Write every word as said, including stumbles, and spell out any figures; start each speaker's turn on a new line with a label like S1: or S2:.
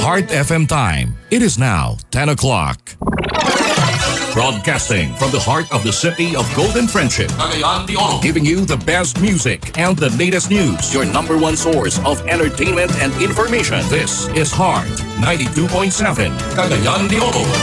S1: Heart F M time. It is now ten o'clock. Broadcasting from the heart of the city of Golden Friendship, Cagayan de Oro, giving you the best music and the latest news. Your number one source of entertainment and information. This is Heart ninety-two point seven, Cagayan de Oro.